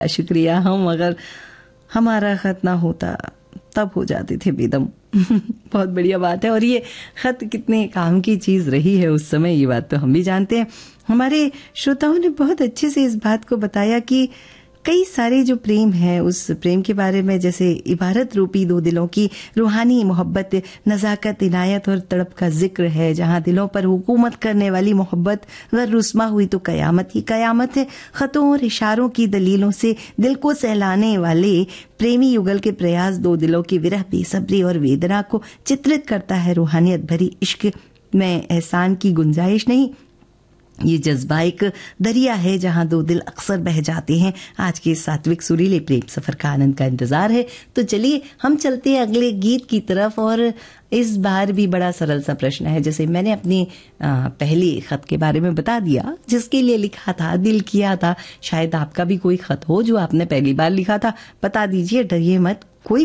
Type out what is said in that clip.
शुक्रिया। हम अगर हमारा खत ना होता तब हो जाते थे बेदम। बहुत बढ़िया बात है। और ये खत कितने काम की चीज रही है उस समय, ये बात तो हम भी जानते हैं। हमारे श्रोताओं ने बहुत अच्छे से इस बात को बताया कि कई सारे जो प्रेम है उस प्रेम के बारे में, जैसे इबारत रूपी दो दिलों की रूहानी मोहब्बत, नज़ाकत, इनायत और तड़प का जिक्र है। जहां दिलों पर हुकूमत करने वाली मोहब्बत अगर रुस्मा हुई तो कयामत ही कयामत है। खतों और इशारों की दलीलों से दिल को सहलाने वाले प्रेमी युगल के प्रयास दो दिलों की विरह, बेसब्री और वेदना को चित्रित करता है। रूहानियत भरी इश्क में एहसान की गुंजाइश नहीं, ये जज्बा एक दरिया है जहां दो दिल अक्सर बह जाते हैं। आज के सात्विक सुरीले प्रेम सफर का आनंद का इंतजार है। तो चलिए हम चलते हैं अगले गीत की तरफ। और इस बार भी बड़ा सरल सा प्रश्न है, जैसे मैंने अपनी पहली खत के बारे में बता दिया, जिसके लिए लिखा था, दिल किया था। शायद आपका भी कोई खत हो जो आपने पहली बार लिखा था, बता दीजिए, डरिए मत,